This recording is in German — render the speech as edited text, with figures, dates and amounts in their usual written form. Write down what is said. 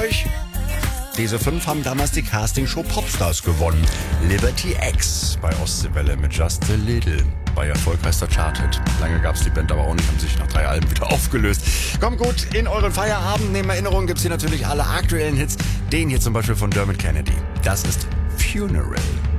euch? Diese 5 haben damals die Castingshow Popstars gewonnen. Liberty X bei Ostseewelle mit Just a Little. War ihr erfolgreichster Charthit. Lange gab's die Band aber auch nicht, haben sich nach 3 Alben wieder aufgelöst. Kommt gut in euren Feierabend. Neben Erinnerungen gibt's hier natürlich alle aktuellen Hits. Den hier zum Beispiel von Dermot Kennedy. Das ist Funeral.